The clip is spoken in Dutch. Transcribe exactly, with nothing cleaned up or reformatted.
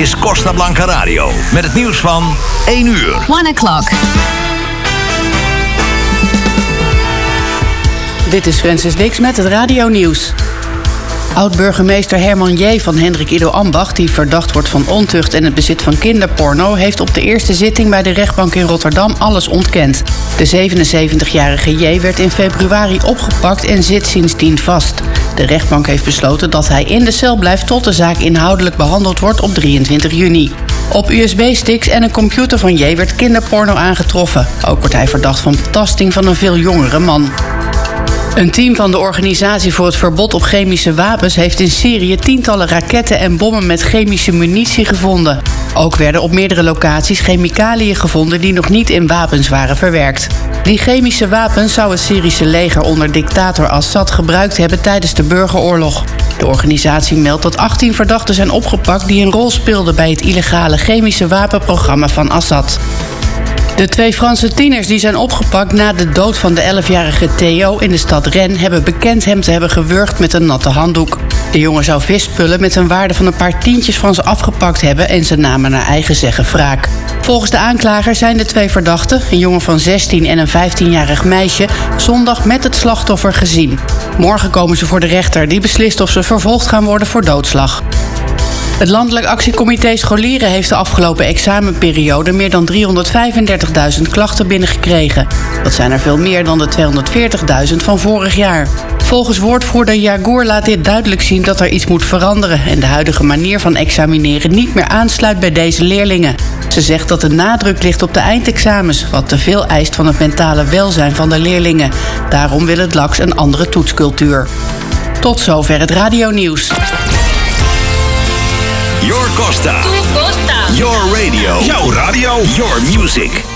is Costa Blanca Radio. Met het nieuws van één uur. one o'clock. Dit is Francis Dix met het radionieuws. Oud-burgemeester Herman J. van Hendrik Ido Ambacht, die verdacht wordt van ontucht en het bezit van kinderporno, heeft op de eerste zitting bij de rechtbank in Rotterdam alles ontkend. De zevenenzeventigjarige J. werd in februari opgepakt en zit sindsdien vast. De rechtbank heeft besloten dat hij in de cel blijft tot de zaak inhoudelijk behandeld wordt op drieëntwintig juni. Op U S B-sticks en een computer van J. werd kinderporno aangetroffen. Ook wordt hij verdacht van betasting van een veel jongere man. Een team van de Organisatie voor het Verbod op Chemische Wapens heeft in Syrië tientallen raketten en bommen met chemische munitie gevonden. Ook werden op meerdere locaties chemicaliën gevonden die nog niet in wapens waren verwerkt. Die chemische wapens zou het Syrische leger onder dictator Assad gebruikt hebben tijdens de burgeroorlog. De organisatie meldt dat achttien verdachten zijn opgepakt die een rol speelden bij het illegale chemische wapenprogramma van Assad. De twee Franse tieners die zijn opgepakt na de dood van de elfjarige Theo in de stad Rennes hebben bekend hem te hebben gewurgd met een natte handdoek. De jongen zou visspullen met een waarde van een paar tientjes van ze afgepakt hebben en ze namen naar eigen zeggen wraak. Volgens de aanklager zijn de twee verdachten, een jongen van zestien en een vijftienjarig meisje, zondag met het slachtoffer gezien. Morgen komen ze voor de rechter die beslist of ze vervolgd gaan worden voor doodslag. Het Landelijk Actiecomité Scholieren heeft de afgelopen examenperiode meer dan driehonderdvijfendertigduizend klachten binnengekregen. Dat zijn er veel meer dan de tweehonderdveertigduizend van vorig jaar. Volgens woordvoerder Jagoer laat dit duidelijk zien dat er iets moet veranderen en de huidige manier van examineren niet meer aansluit bij deze leerlingen. Ze zegt dat de nadruk ligt op de eindexamens, wat te veel eist van het mentale welzijn van de leerlingen. Daarom wil het L A X een andere toetscultuur. Tot zover het radionieuws. Your Costa. Tu Costa. Your radio. Jouw radio. Your music.